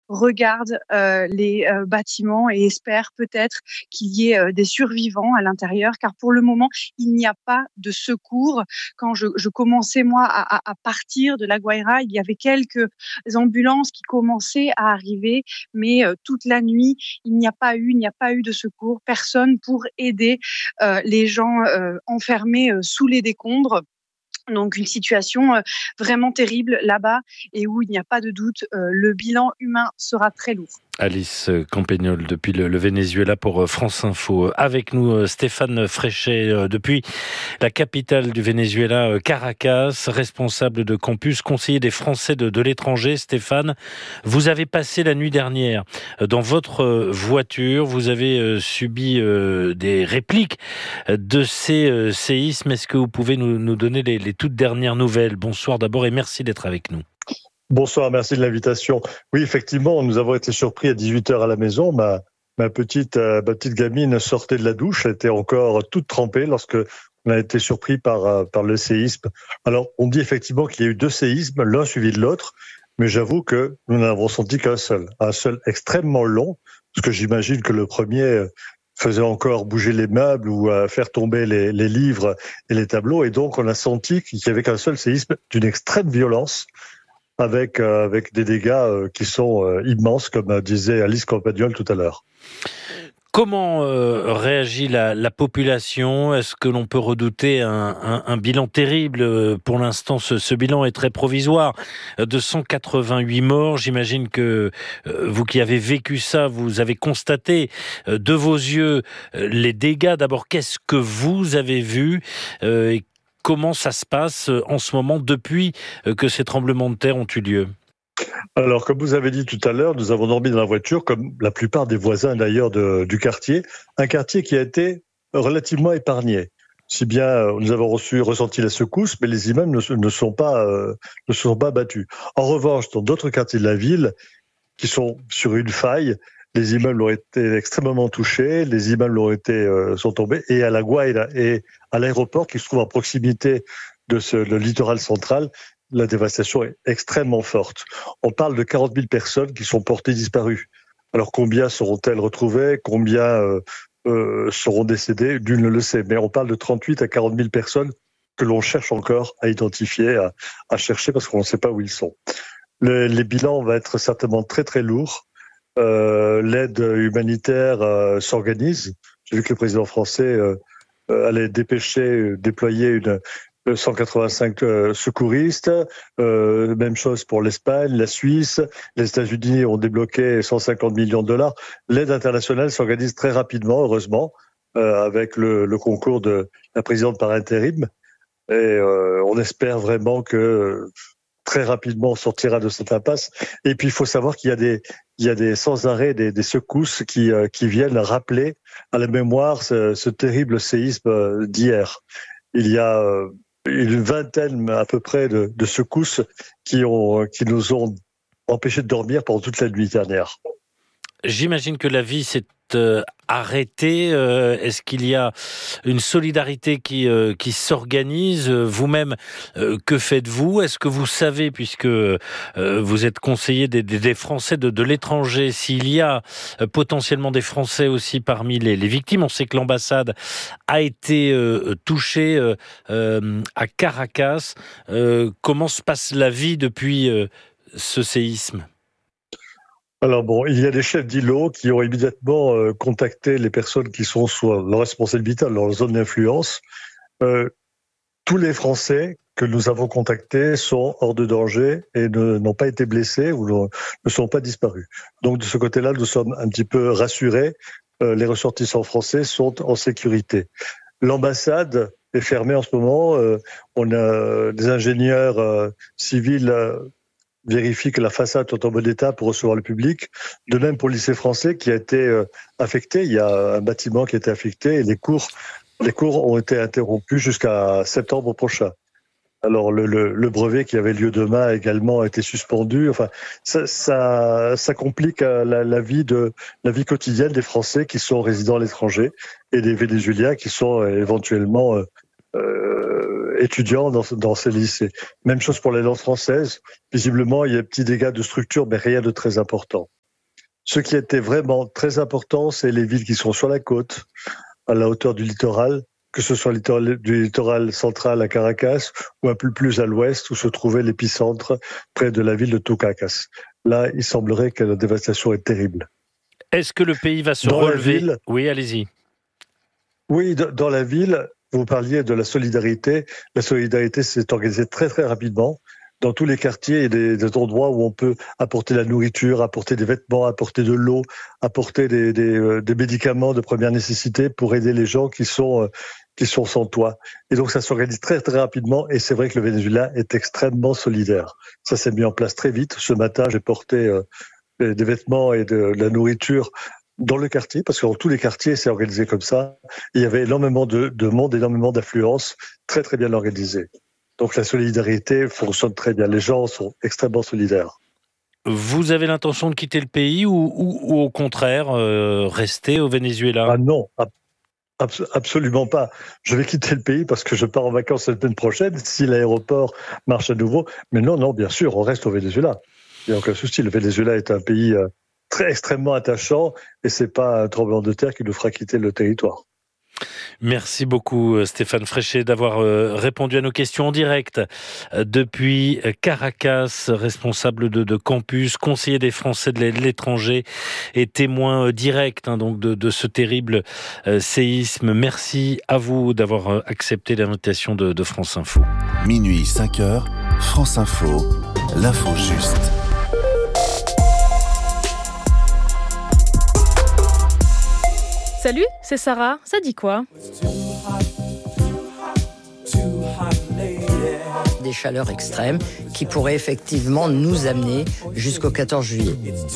regardent les bâtiments et espèrent peut-être qu'il y ait des survivants à l'intérieur, car pour le moment, il n'y a pas de secours. Quand je commençais, moi, à partir de La Guaira, il y avait quelques ambulances qui commençaient à arriver, mais toute la nuit, il n'y a pas eu de secours, personne pour aider les gens enfermés sous les décombres. Donc une situation vraiment terrible là-bas et où il n'y a pas de doute, le bilan humain sera très lourd. Alice Campagnol depuis le Venezuela pour France Info. Avec nous Stéphane Fréchet depuis la capitale du Venezuela, Caracas, responsable de campus, conseiller des Français de l'étranger. Stéphane, vous avez passé la nuit dernière dans votre voiture, vous avez subi des répliques de ces séismes. Est-ce que vous pouvez nous donner les toutes dernières nouvelles? Bonsoir d'abord et merci d'être avec nous. Bonsoir, merci de l'invitation. Oui, effectivement, nous avons été surpris à 18h à la maison. Ma petite gamine sortait de la douche, elle était encore toute trempée lorsque on a été surpris par le séisme. Alors, on dit effectivement qu'il y a eu 2 séismes, l'un suivi de l'autre, mais j'avoue que nous n'avons senti qu'un seul extrêmement long, parce que j'imagine que le premier faisait encore bouger les meubles ou faire tomber les livres et les tableaux, et donc on a senti qu'il n'y avait qu'un seul séisme d'une extrême violence, avec des dégâts qui sont immenses, comme disait Alice Campagnol tout à l'heure. Comment réagit la population? Est-ce que l'on peut redouter un bilan terrible? Pour l'instant, ce bilan est très provisoire. 288 morts. J'imagine que vous qui avez vécu ça, vous avez constaté de vos yeux les dégâts. D'abord, qu'est-ce que vous avez vu et comment ça se passe en ce moment depuis que ces tremblements de terre ont eu lieu? Alors, comme vous avez dit tout à l'heure, nous avons dormi dans la voiture, comme la plupart des voisins d'ailleurs du quartier. Un quartier qui a été relativement épargné. Si bien, nous avons ressenti la secousse, mais les immeubles ne sont pas battus. En revanche, dans d'autres quartiers de la ville, qui sont sur une faille, les immeubles ont été extrêmement touchés, les immeubles sont tombés, et à La Guaira et à l'aéroport qui se trouve à proximité de le littoral central, la dévastation est extrêmement forte. On parle de 40 000 personnes qui sont portées disparues. Alors combien seront-elles retrouvées? Combien seront décédées? Nul ne le sait, mais on parle de 38 à 40 000 personnes que l'on cherche encore à identifier, à chercher, parce qu'on ne sait pas où ils sont. Les bilans vont être certainement très très lourds. L'aide humanitaire s'organise. J'ai vu que le président français allait déployer 185 secouristes. Même chose pour l'Espagne, la Suisse. Les États-Unis ont débloqué 150 millions de dollars. L'aide internationale s'organise très rapidement, heureusement, avec le concours de la présidente par intérim. Et on espère vraiment que très rapidement on sortira de cette impasse. Et puis il faut savoir qu'il y a des sans arrêt des secousses qui viennent rappeler à la mémoire ce terrible séisme d'hier. Il y a une vingtaine à peu près de secousses qui nous ont empêchés de dormir pendant toute la nuit dernière. J'imagine que la vie s'est arrêtée. Est-ce qu'il y a une solidarité qui s'organise? Vous-même, que faites-vous? Est-ce que vous savez, puisque vous êtes conseiller des Français de l'étranger, s'il y a potentiellement des Français aussi parmi les victimes? On sait que l'ambassade a été touchée à Caracas. Comment se passe la vie depuis ce séisme? Alors bon, il y a des chefs d'îlots qui ont immédiatement contacté les personnes qui sont sous leur responsabilité, dans leur zone d'influence. Tous les Français que nous avons contactés sont hors de danger et n'ont pas été blessés ou ne sont pas disparus. Donc de ce côté-là, nous sommes un petit peu rassurés. Les ressortissants français sont en sécurité. L'ambassade est fermée en ce moment. On a des ingénieurs civils vérifie que la façade est en bon état pour recevoir le public. De même pour le lycée français qui a été affecté. Il y a un bâtiment qui a été affecté et les cours ont été interrompus jusqu'à septembre prochain. Alors le brevet qui avait lieu demain également a été suspendu. Enfin, ça complique la vie quotidienne des Français qui sont résidents à l'étranger et des Vénézuéliens qui sont éventuellement étudiants dans ces lycées. Même chose pour les langues françaises. Visiblement, il y a des petits dégâts de structure, mais rien de très important. Ce qui était vraiment très important, c'est les villes qui sont sur la côte, à la hauteur du littoral, que ce soit du littoral central à Caracas ou un peu plus à l'ouest où se trouvait l'épicentre près de la ville de Tucacas. Là, il semblerait que la dévastation est terrible. Est-ce que le pays va se relever ? Oui, allez-y. Oui, dans la ville, vous parliez de la solidarité. La solidarité s'est organisée très très rapidement. Dans tous les quartiers, il y a des endroits où on peut apporter la nourriture, apporter des vêtements, apporter de l'eau, apporter des médicaments de première nécessité pour aider les gens qui sont sans toit. Et donc ça s'organise très très rapidement et c'est vrai que le Venezuela est extrêmement solidaire. Ça s'est mis en place très vite. Ce matin, j'ai porté des vêtements et de la nourriture dans le quartier, parce que dans tous les quartiers, c'est organisé comme ça. Il y avait énormément de monde, énormément d'affluence, très très bien organisé. Donc la solidarité fonctionne très bien. Les gens sont extrêmement solidaires. Vous avez l'intention de quitter le pays ou au contraire rester au Venezuela ? Ah non, absolument pas. Je vais quitter le pays parce que je pars en vacances la semaine prochaine si l'aéroport marche à nouveau. Mais non, bien sûr, on reste au Venezuela. Il n'y a aucun souci. Le Venezuela est un pays extrêmement attachant et c'est pas un tremblement de terre qui nous fera quitter le territoire. Merci beaucoup Stéphane Fréchet d'avoir répondu à nos questions en direct depuis Caracas, responsable de campus, conseiller des Français de l'étranger et témoin direct donc de ce terrible séisme. Merci à vous d'avoir accepté l'invitation de France Info. Minuit 5h, France Info, l'info juste. Salut, c'est Sarah, ça dit quoi ? Des chaleurs extrêmes qui pourraient effectivement nous amener jusqu'au 14 juillet.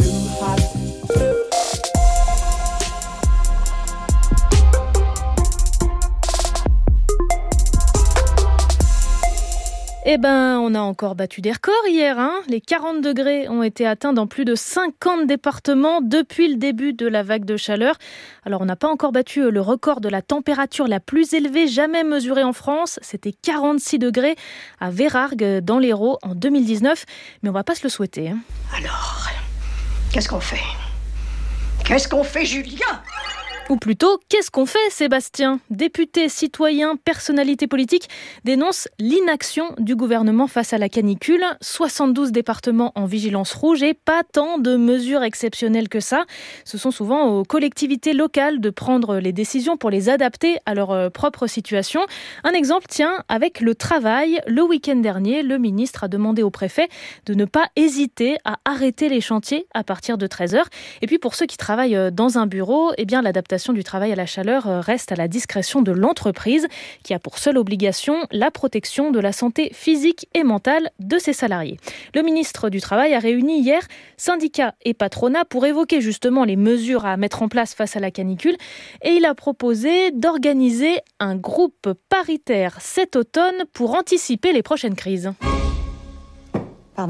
Eh ben, on a encore battu des records hier, hein. Les 40 degrés ont été atteints dans plus de 50 départements depuis le début de la vague de chaleur. Alors, on n'a pas encore battu le record de la température la plus élevée jamais mesurée en France. C'était 46 degrés à Vérargues, dans l'Hérault, en 2019. Mais on va pas se le souhaiter, hein. Alors, qu'est-ce qu'on fait ? Qu'est-ce qu'on fait, Julien ? Ou plutôt, qu'est-ce qu'on fait, Sébastien ? Députés, citoyens, personnalités politiques dénoncent l'inaction du gouvernement face à la canicule. 72 départements en vigilance rouge et pas tant de mesures exceptionnelles que ça. Ce sont souvent aux collectivités locales de prendre les décisions pour les adapter à leur propre situation. Un exemple, tiens, avec le travail. Le week-end dernier, le ministre a demandé au préfet de ne pas hésiter à arrêter les chantiers à partir de 13h. Et puis pour ceux qui travaillent dans un bureau, eh bien l'adaptation du travail à la chaleur reste à la discrétion de l'entreprise qui a pour seule obligation la protection de la santé physique et mentale de ses salariés. Le ministre du Travail a réuni hier syndicats et patronat pour évoquer justement les mesures à mettre en place face à la canicule et il a proposé d'organiser un groupe paritaire cet automne pour anticiper les prochaines crises. Pardon ?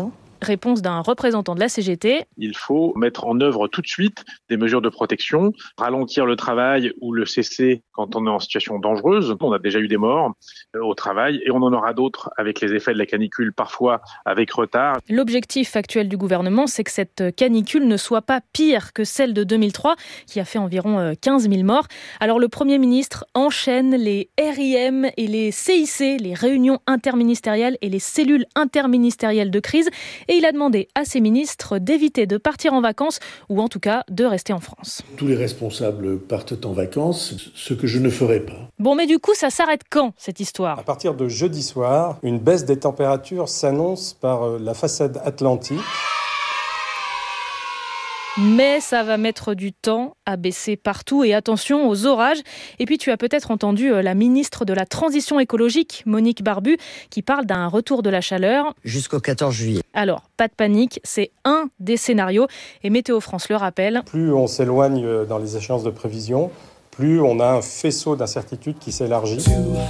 Réponse d'un représentant de la CGT. Il faut mettre en œuvre tout de suite des mesures de protection, ralentir le travail ou le cesser quand on est en situation dangereuse. On a déjà eu des morts au travail et on en aura d'autres avec les effets de la canicule, parfois avec retard. L'objectif actuel du gouvernement, c'est que cette canicule ne soit pas pire que celle de 2003, qui a fait environ 15 000 morts. Alors le Premier ministre enchaîne les RIM et les CIC, les réunions interministérielles et les cellules interministérielles de crise. Et il a demandé à ses ministres d'éviter de partir en vacances ou en tout cas de rester en France. Tous les responsables partent en vacances, ce que je ne ferai pas. Bon, mais du coup, ça s'arrête quand, cette histoire ? À partir de jeudi soir, une baisse des températures s'annonce par la façade atlantique. Mais ça va mettre du temps à baisser partout et attention aux orages. Et puis tu as peut-être entendu la ministre de la Transition écologique, Monique Barbu, qui parle d'un retour de la chaleur. Jusqu'au 14 juillet. Alors, pas de panique, c'est un des scénarios. Et Météo France le rappelle. Plus on s'éloigne dans les échéances de prévision, plus on a un faisceau d'incertitude qui s'élargit.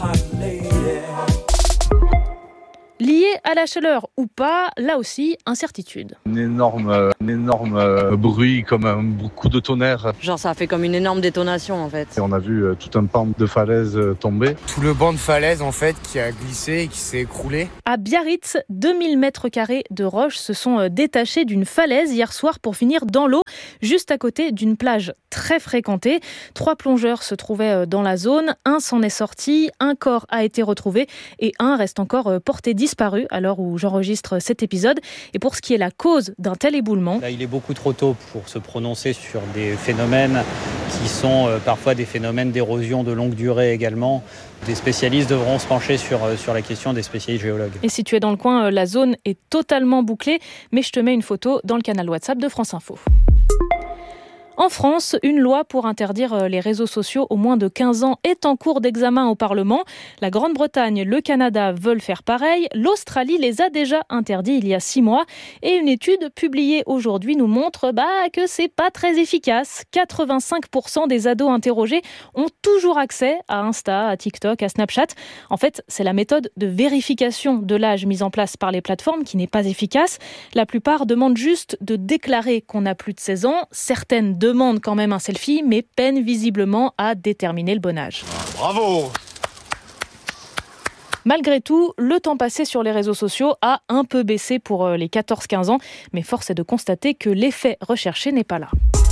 Lié à la chaleur ou pas, là aussi, incertitude. Un énorme bruit, comme un coup de tonnerre. Genre ça a fait comme une énorme détonation en fait. Et on a vu tout un pan de falaise tomber. Tout le banc de falaise en fait qui a glissé et qui s'est écroulé. À Biarritz, 2000 mètres carrés de roches se sont détachés d'une falaise hier soir pour finir dans l'eau. juste à côté d'une plage très fréquentée. 3 plongeurs se trouvaient dans la zone, un s'en est sorti, un corps a été retrouvé et un reste encore porté disparu à l'heure où j'enregistre cet épisode. Et pour ce qui est la cause d'un tel éboulement... Là, il est beaucoup trop tôt pour se prononcer sur des phénomènes qui sont parfois des phénomènes d'érosion de longue durée également. Des spécialistes devront se pencher sur la question, des spécialistes géologues. Et si tu es dans le coin, la zone est totalement bouclée, mais je te mets une photo dans le canal WhatsApp de France Info. En France, une loi pour interdire les réseaux sociaux aux moins de 15 ans est en cours d'examen au Parlement. La Grande-Bretagne, le Canada veulent faire pareil. L'Australie les a déjà interdits il y a 6 mois. Et une étude publiée aujourd'hui nous montre que c'est pas très efficace. 85% des ados interrogés ont toujours accès à Insta, à TikTok, à Snapchat. En fait, c'est la méthode de vérification de l'âge mise en place par les plateformes qui n'est pas efficace. La plupart demandent juste de déclarer qu'on n'a plus de 16 ans. Certaines demande quand même un selfie, mais peine visiblement à déterminer le bon âge. Bravo! Malgré tout, le temps passé sur les réseaux sociaux a un peu baissé pour les 14-15 ans, mais force est de constater que l'effet recherché n'est pas là.